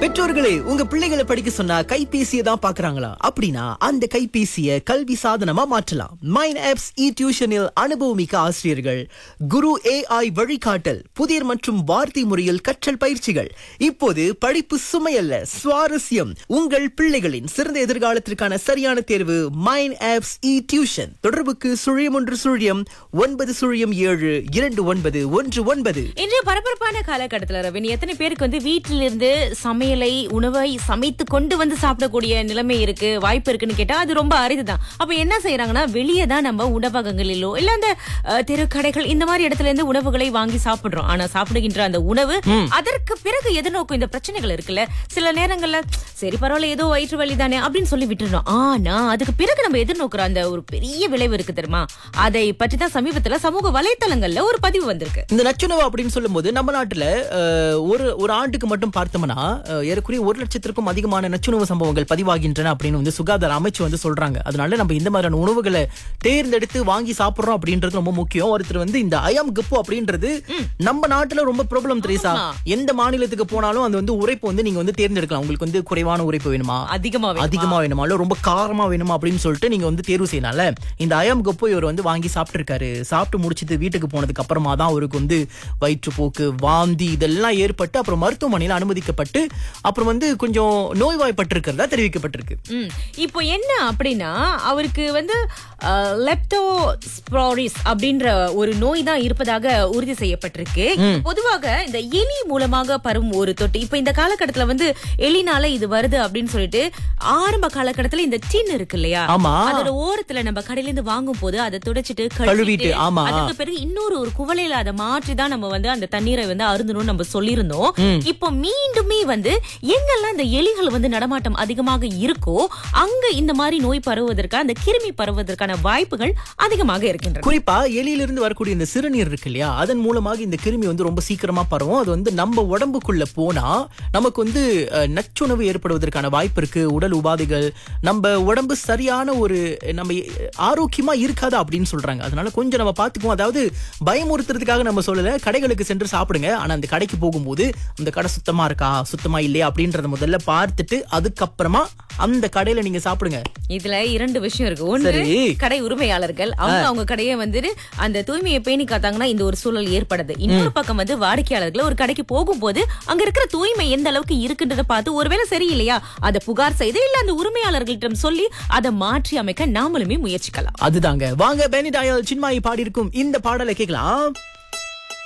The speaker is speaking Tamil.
பெற்றோர்களே, உங்க பிள்ளைகளை படிக்க சொன்னா கைபேசியை தான் பாக்குறாங்களா? அப்படின்னா அந்த கைபேசியை கல்வி சாதனமா மாற்றலாம். மைண்ட் ஆப்ஸ் இ டியூஷனில் அனுபவமிக்க ஆசிரியர்கள், குரு AI வழிகாட்டல், புதிர் மற்றும் வார்த்தை முறையில் கற்றல் பயிற்சிகள். இப்போது படிப்பு சுமையல்ல, சுவாரஸ்யம். உங்கள் பிள்ளைகளின் சிறந்த எதிர்காலத்திற்கான சரியான தேர்வு மைண்ட் ஆப்ஸ் இ டியூஷன். தொடர்புக்கு 0107292119. இன்றைய பரபரப்பான காலகட்டத்துல ரவின், எத்தனை பேருக்கு வந்து வீட்டிலிருந்து உணவை சமைத்து கொண்டு வந்து சாப்பிடக்கூடிய நிலைமை இருக்கு, வாய்ப்பு இருக்குன்னு கேட்டா அது ரொம்ப அரிதுதான். அப்ப என்ன செய்யறாங்கன்னா, வெளியே தான் நம்ம உணவகங்களிலோ இல்ல அந்த தெருக்கடைகள் இந்த மாதிரி இடத்துல இருந்து உணவுகளை வாங்கி சாப்பிடுறோம். ஆனா சாப்பிடுகின்ற அந்த உணவு அதற்கு பிறகு எதிர்நோக்கும் இந்த பிரச்சனைகள் இருக்குல்ல, சில நேரங்கள்ல சரி பரவாயில்ல ஏதோ வயிற்று வலி தானே அப்படின்னு சொல்லி விட்டுறோம். ஆனா அதுக்கு பிறகு நம்ம எதிர்நோக்குற அந்த ஒரு பெரிய விளைவு இருக்கு தெரியுமா? அதை பற்றி தான் சமீபத்துல சமூக வலைத்தளங்கள்ல ஒரு பதிவு வந்திருக்கு. இந்த நச்சுணவு அப்படின்னு சொல்லும் போது நம்ம நாட்டுல ஒரு ஆண்டுக்கு மட்டும் பார்த்தோம்னா ஏறக்குறைய 1,00,000க்கும் அதிகமான நச்சுணவு சம்பவங்கள் பதிவாகின்றன அப்படின்னு வந்து சுகாதார அமைச்சு வந்து சொல்றாங்க. அதனால நம்ம இந்த மாதிரியான உணவுகளை தேர்ந்தெடுத்து வாங்கி சாப்பிடுறோம் அப்படின்றது ரொம்ப முக்கியம். ஒருத்தர் வந்து இந்த அயம் கப்பு அப்படின்றது நம்ம நாட்டுல ரொம்ப ப்ராப்ளம் திரேசா. எந்த மாநிலத்துக்கு போனாலும் அது வந்து உரைப்பு வந்து நீங்க வந்து தேர்ந்தெடுக்கலாம். உங்களுக்கு வந்து குறைவான உரைப்பு வேணுமா, அதிகமா வேணுமா, இல்ல ரொம்ப காரமா வேணுமா அப்படின்னு சொல்லிட்டு நீங்க வந்து தேர்வு செய்யலாம்ல. இந்த அயம் கப்பு இவர் வந்து வாங்கி சாப்பிட்டு இருக்காரு. சாப்பிட்டு முடிச்சிட்டு வீட்டுக்கு போனதுக்கு அப்புறமா தான் அவருக்கு வந்து வயிற்றுப்போக்கு, வாந்தி இதெல்லாம் ஏற்பட்டு அப்புறம் மருத்துவமனையில் அனுமதிக்கப்பட்டு அப்புறம் வந்து கொஞ்சம் நோய்வாய்ப்பட்டிருக்கிறதா தெரிவிக்கப்பட்டிருக்கு. இப்போ என்ன அப்படின்னா, அவருக்கு வந்து லெப்டோஸ்பிரோசிஸ் அப்படின்ற ஒரு நோய் தான் இருப்பதாக உறுதி செய்யப்பட்டிருக்கு. பொதுவாக இந்த எலி மூலமாக பரவும் ஒரு தொட்டு. இப்ப இந்த காலகட்டத்துல வந்து எலினால இது வருது அப்படின்னு சொல்லிட்டு ஆரம்ப காலகட்டத்துல இந்த டின் இருக்கு இல்லையா, அதோட ஓரத்துல நம்ம கடையில இருந்து வாங்கும் போது அதை துடைச்சிட்டு கழுவிட்டு அதுக்கு பிறகு இன்னொரு ஒரு குவளையில அதை மாற்றி தான் நம்ம வந்து அந்த தண்ணீரை வந்து அருந்தணும் நம்ம சொல்லியிருந்தோம். இப்போ மீண்டுமே வந்து எங்கெல்லாம் இந்த எலிகள் வந்து நடமாட்டம் அதிகமாக இருக்கோ அங்க இந்த மாதிரி நோய் பரவுவதற்கான, அந்த கிருமி பரவுவதற்கான வாய்ப்புகள் அதிகமாக இருக்கின்றன. குறிப்பா எலியிலிருந்து வரக்கூடிய இந்த சிறுநீர் இருக்கு இல்லையா, அதன் மூலமாக இந்த கிருமி வந்து ரொம்ப சீக்கிரமா பரவும். அது வந்து நம்ம உடம்புக்குள்ள போனா நமக்கு வந்து நச்சுணவு ஏற்படுவதற்கான வாய்ப்பு இருக்கு. உடல் உபாதைகள், நம்ம உடம்பு சரியான ஒரு நம்ம ஆரோக்கியமா இருக்காது அப்படின்னு சொல்றாங்க. அதனால கொஞ்சம் நம்ம பாத்துக்குவோம். அதாவது பயமுறுத்துறதுக்காக நம்ம சொல்லல, கடைகளுக்கு சென்று சாப்பிடுங்க. ஆனா அந்த கடைக்கு போகும்போது அந்த கடை சுத்தமா இருக்கா, சுத்தமா இல்லையா அப்படின்றத முதல்ல பார்த்துட்டு அதுக்கப்புறமா அந்த கடையில நீங்க சாப்பிடுங்க. இதுல 2 விஷயம் இருக்கு. ஒன்று, கடை உரிமையாளர்கள் அவங்க கடையை வந்து அந்த தூய்மையை பேணி காத்தாங்கன்னா இந்த ஒரு சூழல் ஏற்படுது. இன்னொரு பக்கம் வந்து வாடிக்கையாளர்கள் ஒரு கடைக்கு போகும்போது அங்க இருக்கிற தூய்மை எந்த அளவுக்கு இருக்குன்றத பார்த்து ஒருவேளை சரியில்லையா அதை புகார் செய்து இல்ல அந்த உரிமையாளர்களிடம் சொல்லி அதை மாற்றி அமைக்க நாமளுமே முயற்சிக்கலாம். அதுதாங்க. வாங்க பெனி டயல் சின்மாயி பாடி இருக்கும் இந்த பாடலை கேட்கலாம்.